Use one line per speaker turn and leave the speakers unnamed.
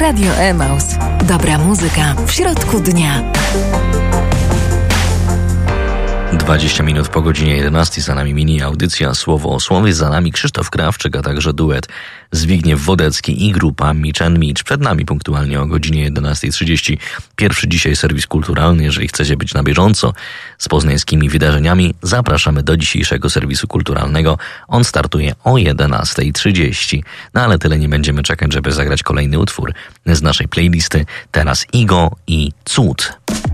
Radio Emaus. Dobra muzyka w środku dnia.
20 minut po godzinie 11, za nami mini audycja Słowo o Słowie, za nami Krzysztof Krawczyk, a także duet Zbigniew Wodecki i grupa Mitch & Mitch. Przed nami punktualnie o godzinie 11:30 pierwszy dzisiaj serwis kulturalny. Jeżeli chcecie być na bieżąco z poznańskimi wydarzeniami, zapraszamy do dzisiejszego serwisu kulturalnego. On startuje o 11:30. No ale tyle nie będziemy czekać, żeby zagrać kolejny utwór z naszej playlisty. Teraz Igo i Cud.